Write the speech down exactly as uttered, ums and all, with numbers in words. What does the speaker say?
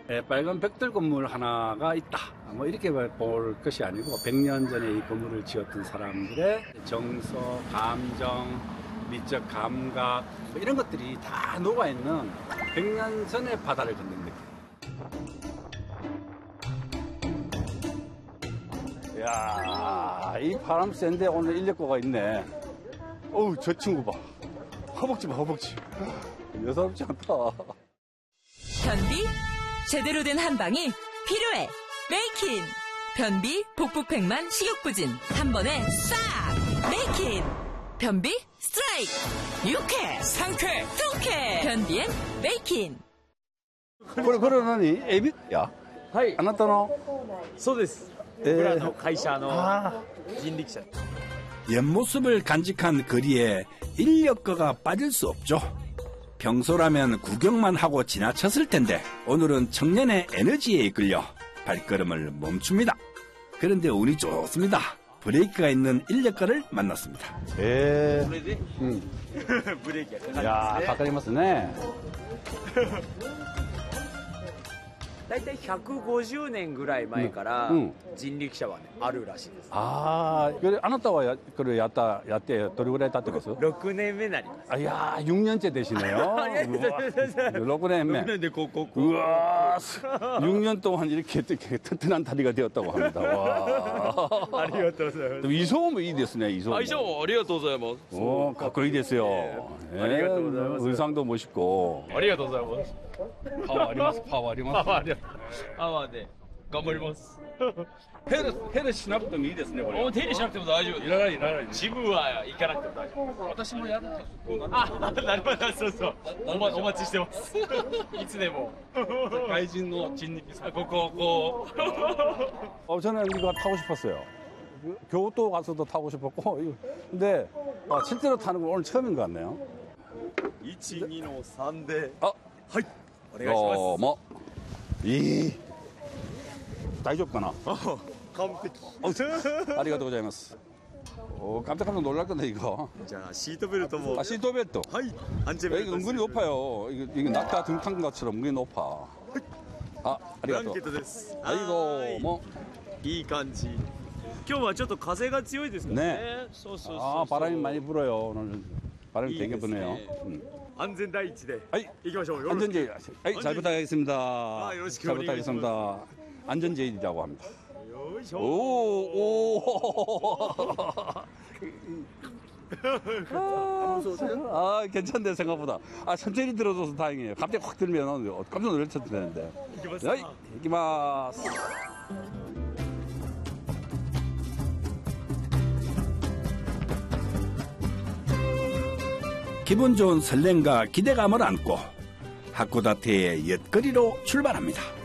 예, 빨간 벽돌 건물 하나가 있다. 뭐 이렇게 볼 것이 아니고 백 년 전에 이 건물을 지었던 사람들의 정서, 감정, 미적 감각 뭐 이런 것들이 다 녹아있는 백 년 전의 바다를 걷는 느낌. 이야, 이 바람 센데 오늘 인력거가 있네. 어우, 저 친구 봐. 허벅지 봐, 허벅지. 여사롭지 않다. 변비? 제대로 된 한방이 필요해. 메이킨. 변비, 복부팽만, 식욕부진. 한 번에 싹! 메이킨. 변비, 스트라이크. 유쾌, 상쾌, 통쾌. 변비엔 메이킨. 그래, 그러더니, 에비, 야. はい。 あなたのそうです。 えー僕らの会社の人力車。 옆모습을 간직한 거리에 인력거가 빠질 수 없죠. 평소라면 구경만 하고 지나쳤을 텐데 오늘은 청년의 에너지에 이끌려 발걸음을 멈춥니다. 그런데 운이 좋습니다. 브레이크가 있는 인력거를 만났습니다. 에, これで 음. ブレーキがかかるんです 야, ね。 가까이맞었네. だいたいひゃくごじゅうねんぐらい前からうん人力車はねあるらしいです。 아, 그래,あなたはや, 그래, 야따, 야때, 도리구라이 따뜻했어? ろくねんめになります。 아, 야, 육 년째 되시네요. 로그램에. 年でこここ 우와, 육 년 동안 이렇게, 이렇게 튼튼한 다리가 되었다고 합니다. 와. ありがとうございます。 이소모いいですね, 이소모. あ、以上ありがとうございます。 오, 가까이 됐어요. 예, 아리가또 고자이마스. 의상도 멋있고. ありがとうございます。 파워 아리마스, 파워 あ、 아리마스. ありがとう。あ、まあね、頑張ります。 헤드, 헤드 시나부터いいですね, これ. もう手入れしなくても大丈夫です。 いらない、いらない. ジムは行かなくても大丈夫。 私もやだ。 あ、なるほど、そうそう。お, ま、お待ちしてます。いつでも。 外人の人力車. ここ、こう。 어, 저는 이거 타고 싶었어요. 교토 가서도 타고 싶었고, 이거. 근데 아, 실제로 타는 건 오늘 처음인 것 같네요. いち、にのさんで。 아, はい。お願いします。 어, 뭐, 이, 大丈夫かな? 完璧。 어, 아리가또 고자이마스. 오, 깜짝깜짝 놀랄 건데, 이거. じゃあシートベルトも。 아, 시트벨트. はい。安全ベル 이거 トです 은근히 높아요. 이거, 이거 낙타 등탄 것처럼 은근히 높아. 아, ブラン 아리가또. ケットです。 아이고, 뭐. いい感じ。今日はちょっと風が強いですからね。 ね。 そうそうそうそう。 아, 바람이 많이 불어요. 오늘 바람이 이 되게 부네요. 됐네. 음. 安全第一で。 아이, 行きましょう。 안전제일. 아이, 잘 안전- 부탁하겠습니다. 아, 요러시고 잘 부탁하겠습니다. 안전제일이라고 합니다. よいしょ。 오, 오. 아, 괜찮네, 생각보다. 아, 천천히 들어줘서 다행이에요. 갑자기 확 들면 깜짝 놀랄 텐데 되는데. 行きます。 はい、行きます. 기분 좋은 설렘과 기대감을 안고 하코다테의 옛거리로 출발합니다.